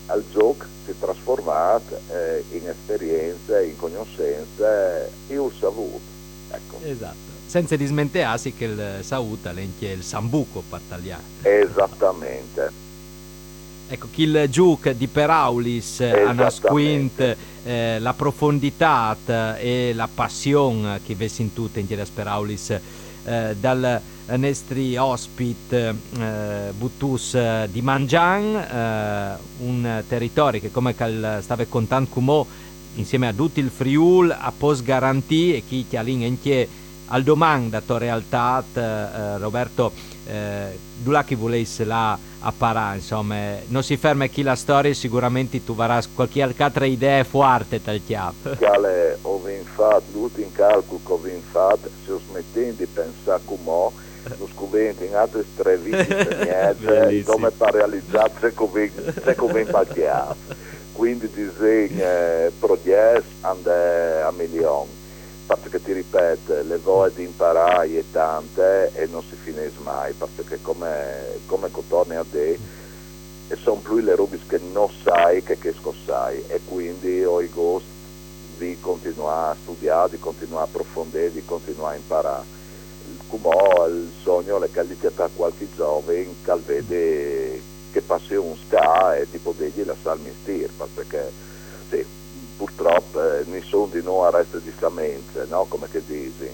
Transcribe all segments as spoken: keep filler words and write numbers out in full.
al gioco si è trasformato eh, in esperienze, in conoscenze e un saluto. Ecco. Esatto. Senza dismentearsi che il Sauta è il sambuco partagliano. Esattamente. Ecco, chi il giuc di Peraulis ha nasquint eh, la profondità e la passione che vesse in tutte in Chiesa Peraulis eh, dal nostri ospit eh, Buttus di Mangian, eh, un territorio che come stava contando Cumò insieme a tutti il Friul a post garantì e chi che all'inentie al domani da tua realtà eh, Roberto eh, Dulacchi volesse la apparà, insomma non si ferma chi la storia, sicuramente tu varrà qualche altra idea forte tal chiap che ho fatto l'ultimo calcolo che ho fatto se ho smettendo di pensare come lo scuvento in altre tre vite come per realizzare se come impaghiamo quindi disegno eh, progetto a milioni perché ti ripeto le voglie di imparare è tante e non si finisce mai perché come come torni a te e sono più le robe che non sai che che sai e quindi ho il gusto di continuare a studiare, di continuare a approfondire, di continuare a imparare. Come ho il sogno è che c'è qualche giovane che vede che passi un ska e tipo degli la salmi stir perché sì, purtroppo eh, nessuno di noi resta di mente, no? Come che dici.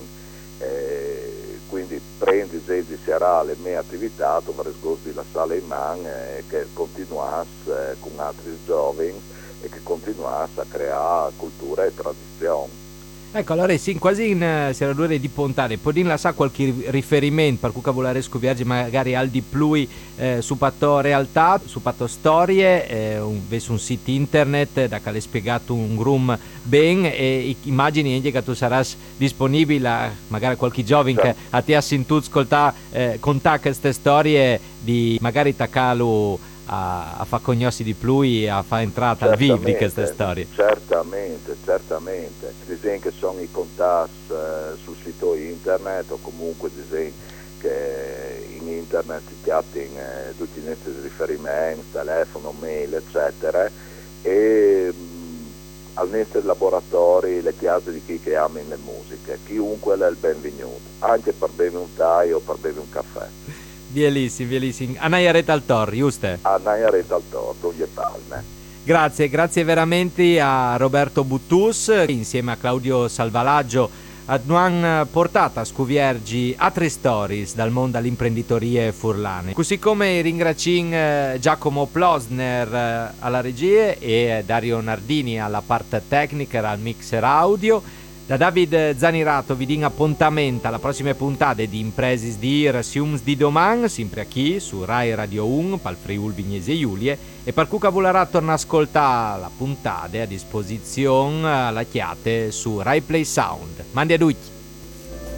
Eh, quindi prendi di sera le mie attività, dovrei sgosti la sala in man e che continuasse eh, con altri giovani e che continuasse a creare cultura e tradizione. Ecco, allora sì, quasi in si era due di pontare, poi la sa qualche riferimento per cui volare scoviargi magari al di più eh, su patto realtà, su patto storie, eh, un, un sito internet da che l'hai spiegato un grum ben e immagini anche che tu sarai disponibile magari qualche giovane certo. Che a te ha sentito ascoltare eh, contare queste storie di magari taccalu a, a far cognossi di più e a far entrata al vivo di queste storie. Certamente, certamente. Disegni che sono i contatti eh, sul sito internet o comunque disegni che in internet ti hanno eh, tutti i nostri riferimenti, telefono, mail, eccetera. E mh, al nostro laboratori le chiese di chi che ama le musiche, chiunque è il benvenuto, anche per bere un tè o per bere un caffè. Bellissimo, bellissimo. Anaia Reta al Tor, giusto? Anaia Reta al Tor, Doglie Palme. Grazie, grazie veramente a Roberto Buttus insieme a Claudio Salvalaggio hanno portato a scuviergi altre stories dal mondo all'imprenditoria furlane. Così come ringrazio Giacomo Plosner alla regia e Dario Nardini alla parte tecnica, al mixer audio. Da David Zanirato vi dico appuntamento alla prossima puntata di Impresis di Rasiums di Doman, sempre qui su Rai Radio uno, pal Friul Vignese Giulie, e per cui volerà tornare ad ascoltare la puntata a disposizione la chiate su Rai Play Sound. Mandi a tutti!